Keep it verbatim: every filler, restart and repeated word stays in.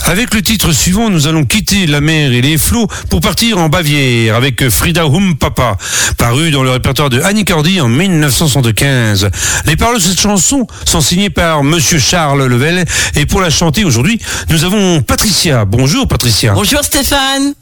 Avec le titre suivant, nous allons quitter la mer et les flots pour partir en Bavière avec Frida Humpapa, paru dans le répertoire de Annie Cordy en mille neuf cent soixante-quinze. Les paroles de cette chanson sont signées par Monsieur Charles Level et pour la chanter aujourd'hui, nous avons Patricia. Bonjour Patricia. Bonjour Stéphane.